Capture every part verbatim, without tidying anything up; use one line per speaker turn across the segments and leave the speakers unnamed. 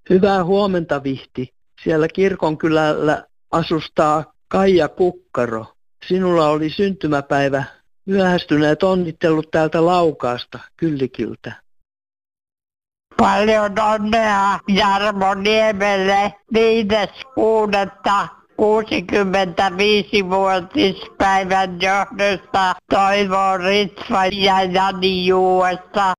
Hyvää huomenta, Vihti. Siellä kirkonkylällä asustaa Kaija Kukkaro. Sinulla oli syntymäpäivä. Myöhästyneet onnittelut täältä Laukaasta, Kyllikiltä.
Paljon onnea Jarmo Niemelle viides kuudetta kuusikymmentäviisivuotispäivän johdosta Toivo Ritva ja Jani Juuesta.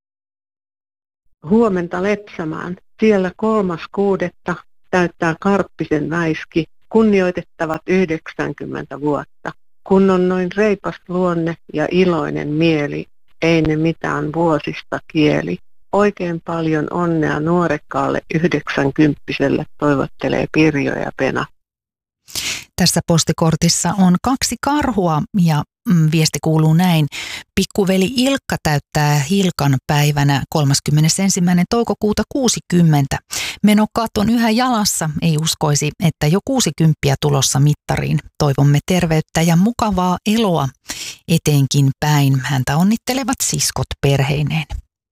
Huomenta Lepsämään. Siellä kolmas kuudetta täyttää Karppisen Väiski, kunnioitettavat yhdeksänkymmentä vuotta. Kun on noin reipas luonne ja iloinen mieli, ei ne mitään vuosista kieli. Oikein paljon onnea nuorekkaalle yhdeksänkymppiselle, toivottelee Pirjo ja Pena.
Tässä postikortissa on kaksi karhua ja mm, viesti kuuluu näin. Pikkuveli Ilkka täyttää Hilkan päivänä kolmaskymmenesensimmäinen toukokuuta kuusikymmentä. Menokat on yhä jalassa, ei uskoisi, että jo kuusikymppiä tulossa mittariin. Toivomme terveyttä ja mukavaa eloa etenkin päin. Häntä onnittelevat siskot perheineen.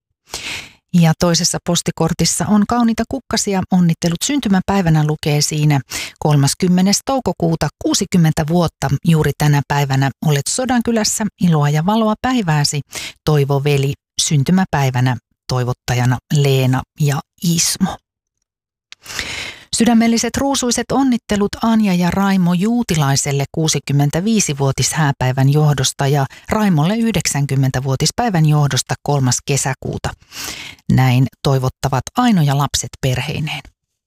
Ja toisessa postikortissa on kauniita kukkasia. Onnittelut syntymäpäivänä lukee siinä kolmaskymmenes toukokuuta kuusikymmentä vuotta. Juuri tänä päivänä olet Sodankylässä. Iloa ja valoa päivääsi. Toivo veli syntymäpäivänä toivottajana Leena ja Ismo. Sydämelliset ruusuiset onnittelut Anja ja Raimo Juutilaiselle kuusikymmentäviisivuotishääpäivän johdosta ja Raimolle yhdeksänkymmentävuotispäivän johdosta kolmas kesäkuuta. Näin toivottavat Aino ja lapset perheineen.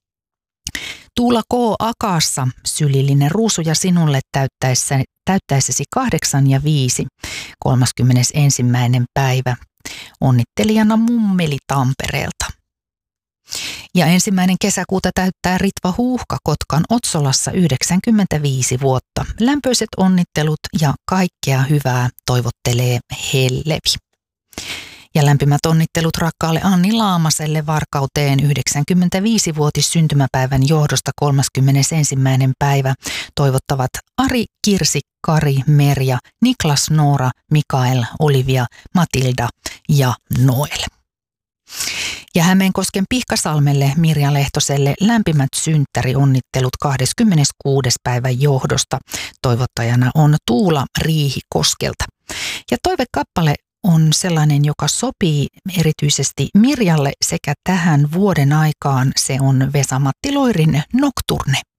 Tuula K. Akaassa sylillinen ruusuja sinulle täyttäessä, täyttäessäsi kahdeksan ja viisi, kolmaskymmenesensimmäinen päivä. Onnittelijana mummeli Tampereelta. Ja ensimmäinen kesäkuuta täyttää Ritva Huuhka Kotkan Otsolassa yhdeksänkymmentäviisi vuotta. Lämpöiset onnittelut ja kaikkea hyvää toivottelee Hellevi. Ja lämpimät onnittelut rakkaalle Anni Laamaselle Varkauteen yhdeksänkymmentäviisivuotis syntymäpäivän johdosta kolmaskymmenesensimmäinen päivä. Toivottavat Ari, Kirsi, Kari, Merja, Niklas, Noora, Mikael, Olivia, Matilda ja Noel. Ja Hämeenkosken Pihkasalmelle Mirja Lehtoselle lämpimät synttärionnittelut kahdeskymmeneskuudes päivän johdosta. Toivottajana on Tuula Riihikoskelta. Ja toivekappale on sellainen, joka sopii erityisesti Mirjalle sekä tähän vuoden aikaan. Se on Vesa-Matti Loirin Nocturne.